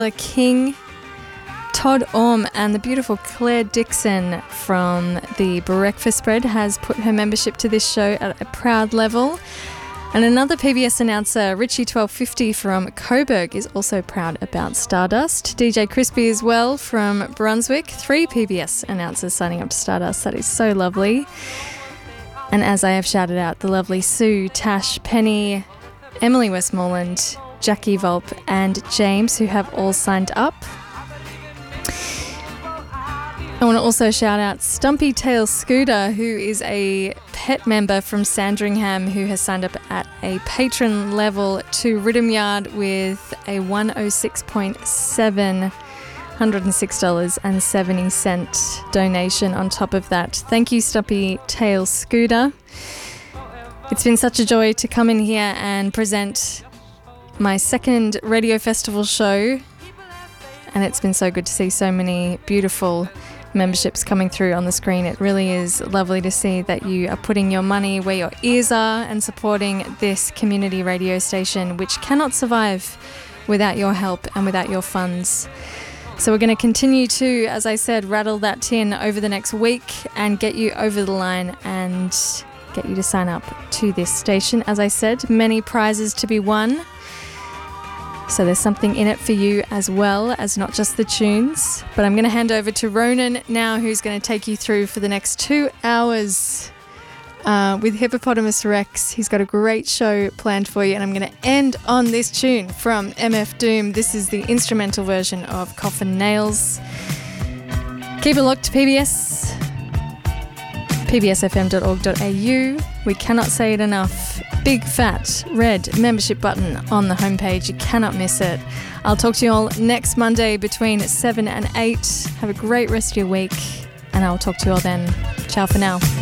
King, Todd Orm, and the beautiful Claire Dixon from the Breakfast Spread has put her membership to this show at a proud level. And another PBS announcer, Richie 1250 from Coburg, is also proud about Stardust. DJ Crispy as well from Brunswick. 3 PBS announcers signing up to Stardust. That is so lovely. And as I have shouted out, the lovely Sue, Tash, Penny, Emily Westmoreland, Jackie Volp and James, who have all signed up. I want to also shout out Stumpy Tail Scooter, who is a pet member from Sandringham who has signed up at a patron level to Rhythm Yard with a 106.7 $106.70 donation on top of that. Thank you, Stumpy Tail Scooter. It's been such a joy to come in here and present my second radio festival show, and it's been so good to see so many beautiful memberships coming through on the screen. It really is lovely to see that you are putting your money where your ears are and supporting this community radio station, which cannot survive without your help and without your funds. So we're going to continue to, as I said, rattle that tin over the next week and get you over the line and get you to sign up to this station. As I said, many prizes to be won. So there's something in it for you as well as not just the tunes. But I'm going to hand over to Ronan now, who's going to take you through for the next 2 hours with Hippopotamus Rex. He's got a great show planned for you, and I'm going to end on this tune from MF Doom. This is the instrumental version of Coffin Nails. Keep it locked to PBS, pbsfm.org.au. We cannot say it enough. Big fat red membership button on the homepage. You cannot miss it. I'll talk to you all next Monday between 7 and 8. Have a great rest of your week, and I'll talk to you all then. Ciao for now.